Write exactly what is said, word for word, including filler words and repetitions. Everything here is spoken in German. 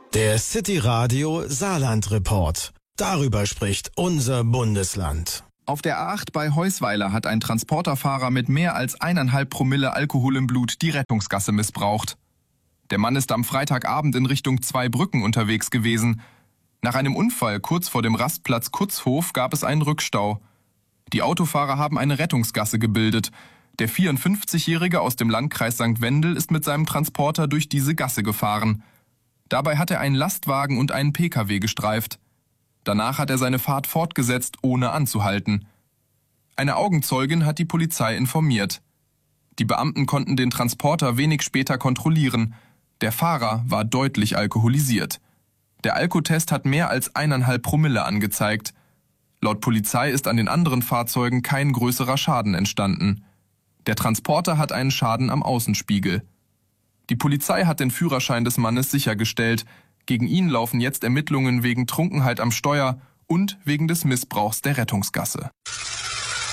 Der City Radio Saarland Report. Darüber spricht unser Bundesland. Auf der A acht bei Heusweiler hat ein Transporterfahrer mit mehr als eineinhalb Promille Alkohol im Blut die Rettungsgasse missbraucht. Der Mann ist am Freitagabend in Richtung Zweibrücken unterwegs gewesen. Nach einem Unfall kurz vor dem Rastplatz Kutzhof gab es einen Rückstau. Die Autofahrer haben eine Rettungsgasse gebildet. Der vierundfünfzigjährige aus dem Landkreis Sankt Wendel ist mit seinem Transporter durch diese Gasse gefahren. Dabei hat er einen Lastwagen und einen P K W gestreift. Danach hat er seine Fahrt fortgesetzt, ohne anzuhalten. Eine Augenzeugin hat die Polizei informiert. Die Beamten konnten den Transporter wenig später kontrollieren. Der Fahrer war deutlich alkoholisiert. Der Alkotest hat mehr als eineinhalb Promille angezeigt. Laut Polizei ist an den anderen Fahrzeugen kein größerer Schaden entstanden. Der Transporter hat einen Schaden am Außenspiegel. Die Polizei hat den Führerschein des Mannes sichergestellt. Gegen ihn laufen jetzt Ermittlungen wegen Trunkenheit am Steuer und wegen des Missbrauchs der Rettungsgasse.